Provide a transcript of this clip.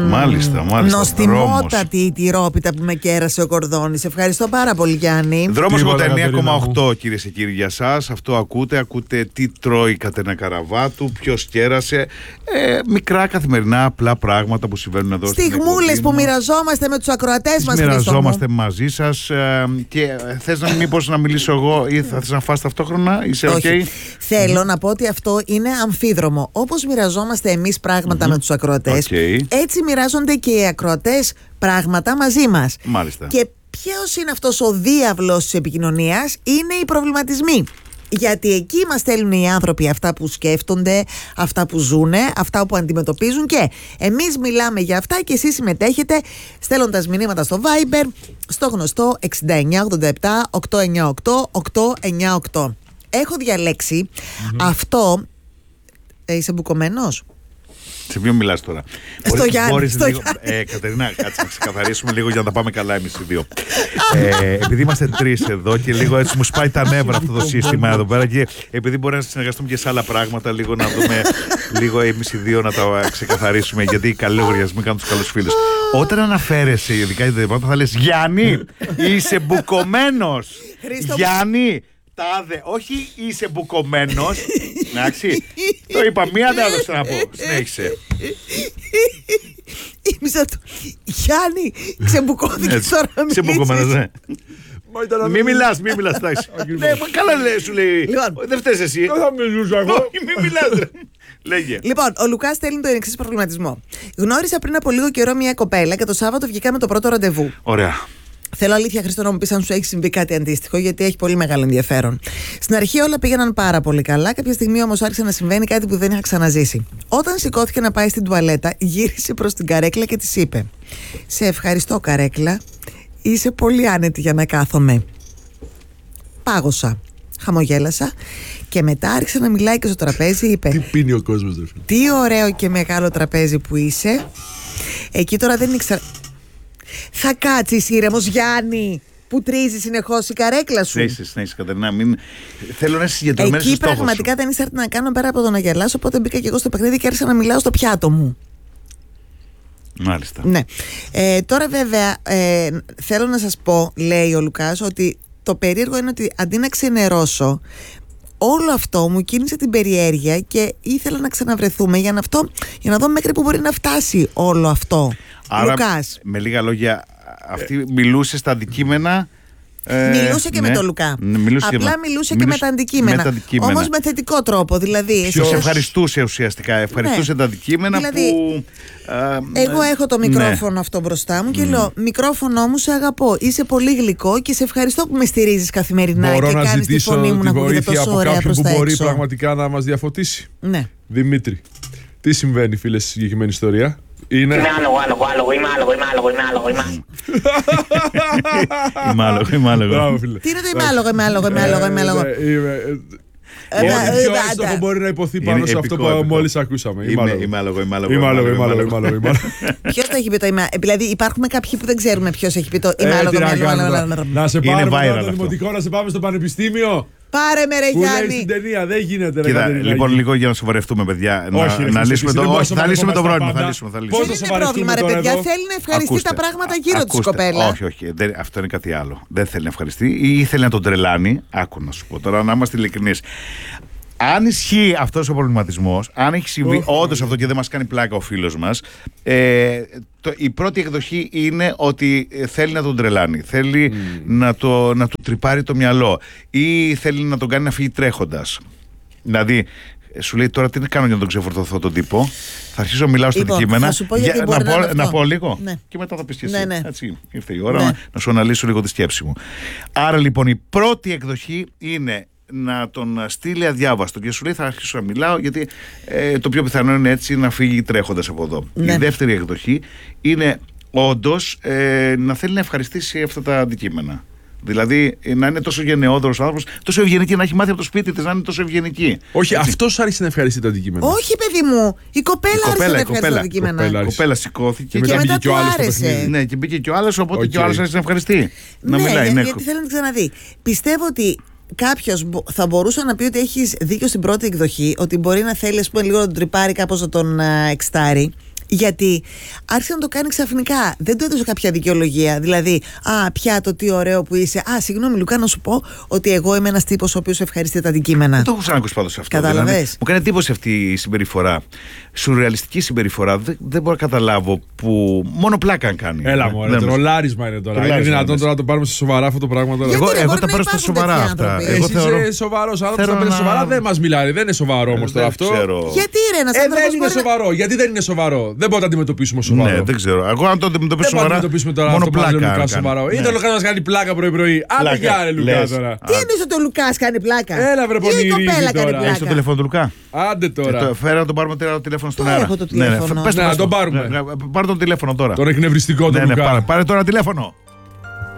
Μάλιστα. Νοστιμότατη η τυρόπιτα που με κέρασε ο Κορδόνης. Ευχαριστώ πάρα πολύ, Γιάννη. Δρόμος 89,8 κυρίες και κύριοι για σας. Αυτό ακούτε τι τρώει η Κατερίνα Καραβάτου, ποιος κέρασε. Μικρά καθημερινά απλά πράγματα που συμβαίνουν εδώ. Στιγμούλες που μοιραζόμαστε με τους ακροατές μας. Μοιραζόμαστε μαζί σας. Και θες μήπως να μιλήσω εγώ ή θα θες να φας ταυτόχρονα? Είσαι όχι. Θέλω να πω ότι αυτό είναι αμφίδρομο. Όπως μοιραζόμαστε εμείς πράγματα με τους ακροατές, έτσι μοιράζονται και οι ακροατές πράγματα μαζί μας. Μάλιστα. Και ποιος είναι αυτός ο διάβλος της επικοινωνίας? Είναι οι προβληματισμοί. Γιατί εκεί μας στέλνουν οι άνθρωποι αυτά που σκέφτονται, αυτά που ζουνε, αυτά που αντιμετωπίζουν, και εμείς μιλάμε για αυτά και εσείς συμμετέχετε στέλνοντας μηνύματα στο Viber στο γνωστό 6987 898 898. Έχω διαλέξει αυτό. Είσαι μπουκωμένος? Σε ποιον μιλάς τώρα? Στο Γιάννη. Κατερίνα, κάτσε να ξεκαθαρίσουμε λίγο για να τα πάμε καλά εμείς οι δύο. Επειδή είμαστε τρεις εδώ και λίγο έτσι μου σπάει τα νεύρα αυτό το σύστημα εδώ πέρα, και επειδή μπορεί να συνεργαστούμε και σε άλλα πράγματα, λίγο να δούμε λίγο εμείς οι δύο να τα ξεκαθαρίσουμε, γιατί οι καλοί λογαριασμοί κάνουν τους καλούς φίλους. Όταν αναφέρεσαι ειδικά για τα πράγματα θα λες Γιάννη, είσαι μπουκωμένος. Γιάννη, τάδε, όχι είσαι μπουκωμένος. Εντάξει, το είπα μία, δεν έδωσα να πω. Συνέχισε. Γιάννη, ξεμπουκώθηκες τώρα να μιλήσεις. Ξεμπουκωμένος, ναι. Μη μιλάς, εντάξει. Καλά σου λέει. Δεν φταίς εσύ. Δεν θα μιλούσα εγώ. Μη μιλάς. Λέγε. Λοιπόν, ο Λουκάς στέλνει τον εξής προβληματισμό. Γνώρισα πριν από λίγο καιρό μια κοπέλα και το Σάββατο βγήκα με το πρώτο ραντεβού. Ωραία. Θέλω αλήθεια, Χριστό, να μου πεις αν σου έχει συμβεί κάτι αντίστοιχο, γιατί έχει πολύ μεγάλο ενδιαφέρον. Στην αρχή όλα πήγαιναν πάρα πολύ καλά. Κάποια στιγμή όμως άρχισε να συμβαίνει κάτι που δεν είχα ξαναζήσει. Όταν σηκώθηκε να πάει στην τουαλέτα, γύρισε προς την καρέκλα και της είπε: «Σε ευχαριστώ, καρέκλα. Είσαι πολύ άνετη για να κάθομαι». Πάγωσα. Χαμογέλασα και μετά άρχισε να μιλάει και στο τραπέζι. Είπε: Τι πίνει ο κόσμος, δε φίλε. «Τι ωραίο και μεγάλο τραπέζι που είσαι». Εκεί τώρα δεν ήξερα. Θα κάτσεις ήρεμος, Γιάννη, που τρίζει συνεχώς η καρέκλα σου? Συνέχισε, Κατερίνα. Θέλω να είσαι συγκεντρωμένη στο εκεί στόχο πραγματικά σου. δεν ήξερα τι να κάνω πέρα από το να γελάσω. Οπότε μπήκα και εγώ στο παιχνίδι και άρχισα να μιλάω στο πιάτο μου. Μάλιστα. Ναι. Τώρα βέβαια θέλω να σας πω, λέει ο Λουκάς, ότι το περίεργο είναι ότι αντί να ξενερώσω, όλο αυτό μου κίνησε την περιέργεια και ήθελα να ξαναβρεθούμε για να δω μέχρι που μπορεί να φτάσει όλο αυτό. Άρα, Λουκάς, με λίγα λόγια, αυτή μιλούσε στα αντικείμενα. μιλούσε και με τον Λουκά. Απλά μιλούσε και με τα αντικείμενα. Όμως με θετικό τρόπο. Δηλαδή, σε ευχαριστούσε ουσιαστικά. Ευχαριστούσε τα αντικείμενα δηλαδή, που. Εγώ έχω το μικρόφωνο αυτό μπροστά μου και λέω: μικρόφωνο μου, σε αγαπώ. Είσαι πολύ γλυκό και σε ευχαριστώ που με στηρίζεις καθημερινά. Μπορώ και να κάνεις τη φωνή μου να ακούγεται τόσο ωραία προς τα έξω. Μπορεί πραγματικά να μας διαφωτίσει. Ναι. Δημήτρη, τι συμβαίνει, φίλε, στη συγκεκριμένη ιστορία? Είναι. Είμαι άλογο. Τι είναι το είμαι άλογο? Ό,τι πιο εύστοχο μπορεί να υποθεί πάνω σε αυτό που μόλις ακούσαμε. Είμαι άλογο. Ποιος το έχει πει το είμαι? Δηλαδή υπάρχουν κάποιοι που δεν ξέρουμε ποιος έχει πει το είμαι άλογο. Να σε πάρουμε στο δημοτικό, να σε πάμε στο πανεπιστήμιο. Πάρε με, ρε Γιάννη. Που Γιάννη. λέει στην ταινία, δεν γίνεται. Κοίτα, λοιπόν, λίγο για να σοβαρευτούμε, παιδιά. Να λύσουμε το. Όχι, θα λύσουμε το πρόβλημα. Δεν είναι πρόβλημα, ρε παιδιά. Θέλει να ευχαριστεί τα πράγματα γύρω της κοπέλα. Όχι. Αυτό είναι κάτι άλλο. Δεν θέλει να ευχαριστεί ή θέλει να τον τρελάνει. Άκου να σου πω τώρα, να είμαστε ειλικρινείς. Αν ισχύει αυτός ο προβληματισμός, αν έχει συμβεί όντως αυτό και δεν μας κάνει πλάκα ο φίλος μας, η πρώτη εκδοχή είναι ότι θέλει να τον τρελάνει, θέλει να του τρυπάρει το μυαλό ή θέλει να τον κάνει να φύγει τρέχοντας. Δηλαδή, σου λέει τώρα τι να κάνω για να τον ξεφορτωθώ τον τύπο. Θα αρχίσω να μιλάω στα αντικείμενα. Να πω λίγο. Ναι. Και μετά θα πεις και εσύ. Ναι. Έτσι, ήρθε η ώρα να σου αναλύσω λίγο τη σκέψη μου. Άρα λοιπόν η πρώτη εκδοχή είναι να τον στείλει αδιάβαστο και σου λέει θα αρχίσω να μιλάω, γιατί το πιο πιθανό είναι έτσι να φύγει τρέχοντας από εδώ. Η δεύτερη εκδοχή είναι όντως να θέλει να ευχαριστήσει αυτά τα αντικείμενα. Δηλαδή να είναι τόσο γενναιόδωρος άνθρωπος, τόσο ευγενική, να έχει μάθει από το σπίτι της να είναι τόσο ευγενική. Όχι, αυτός άρχισε να ευχαριστεί τα αντικείμενα. Όχι, παιδί μου. Η κοπέλα άρχισε να ευχαριστεί τα αντικείμενα. Η κοπέλα σηκώθηκε και μετά του άρεσε. Ναι, και μπήκε και ο άλλος, οπότε και ο άλλος άρχισε να ευχαριστεί. Να μιλάει. Γιατί θέλει να ξαναδεί. Πιστεύω ότι κάποιος θα μπορούσε να πει ότι έχεις δίκιο στην πρώτη εκδοχή, ότι μπορεί να θέλει, ας πούμε, λίγο να τον τρυπάρει, κάπως να τον εξτάρει. Γιατί άρχισε να το κάνει ξαφνικά. Δεν του έδωσε κάποια δικαιολογία. Δηλαδή, πια το τι ωραίο που είσαι. Συγγνώμη, Λουκά, να σου πω ότι εγώ είμαι ένας τύπος ο οποίος ευχαριστεί τα αντικείμενα. Δεν το έχω ξανακούσει πάντως αυτό. Κατάλαβες. Δηλαδή, μου κάνει εντύπωση αυτή η συμπεριφορά. Σουρεαλιστική συμπεριφορά. Δεν μπορώ να καταλάβω που μόνο πλάκα αν κάνει. Έλα μου, τρολάρισμα είναι τώρα. Είναι δυνατόν τώρα να το πάρουμε σε σοβαρά αυτό το πράγμα τώρα? Εγώ τα παίρνω στα σοβαρά αυτά. Εσύ είσαι σοβαρός άνθρωπος, τα παίρνει σοβαρά, δεν μας μιλάει. Δεν είναι σοβαρό όμως τώρα αυτό. Γιατί ρε, ένας άνθρωπος δεν είναι σοβαρό. Γιατί δεν είναι σοβαρό? Δεν μπορούμε να το αντιμετωπίσουμε σοβαρό. Ναι, δεν ξέρω. Εγώ αν το αντιμετωπίσω σοβαρά. Δεν μπορούμε να αντιμετωπίσουμε τώρα μόνο αυτό πλάκα. Λουκά σοβαρό. Ή το Λουκά να μας κάνει πλάκα πρωί-πρωί. Άντε γεια ρε Λουκά τώρα. Τι εννοείς ότι ο Λουκάς κάνει πλάκα? Έλα βρε πονηρίδη τώρα. Έχεις το τηλέφωνο του Λουκά? Άντε τώρα. Φέρα να τον πάρουμε το τηλέφωνο στον αέρα. Έχω το τηλέφωνο. Να τον πάρουμε. Πάρε το τηλέφωνο τώρα. Τον εκνευριστικό του Λουκά. Πάρε τώρα τηλέφωνο.